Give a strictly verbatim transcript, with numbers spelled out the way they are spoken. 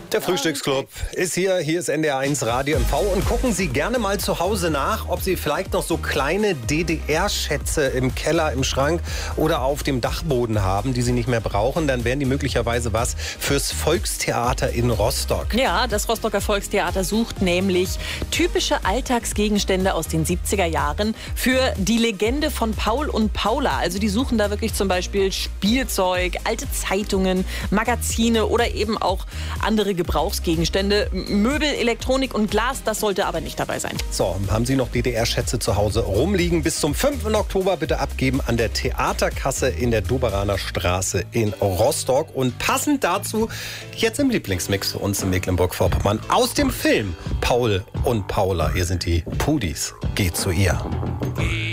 Der Frühstücksclub ist hier, hier ist N D R eins Radio M V und gucken Sie gerne mal zu Hause nach, ob Sie vielleicht noch so kleine D D R-Schätze im Keller, im Schrank oder auf dem Dachboden haben, die Sie nicht mehr brauchen. Dann wären die möglicherweise was fürs Volkstheater in Rostock. Ja, das Rostocker Volkstheater sucht nämlich typische Alltagsgegenstände aus den siebziger Jahren für die Legende von Paul und Paula. Also die suchen da wirklich zum Beispiel Spielzeug, alte Zeitungen, Magazine oder eben auch andere Gebrauchsgegenstände. Möbel, Elektronik und Glas, das sollte aber nicht dabei sein. So, haben Sie noch D D R-Schätze zu Hause rumliegen? Bis zum fünften Oktober bitte abgeben an der Theaterkasse in der Doberaner Straße in Rostock. Und passend dazu jetzt im Lieblingsmix für uns in Mecklenburg-Vorpommern aus dem Film Paul und Paula. Hier sind die Pudis. Geht zu ihr.